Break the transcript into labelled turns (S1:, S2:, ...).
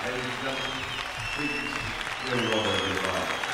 S1: Ladies and gentlemen, please give a roll of applause.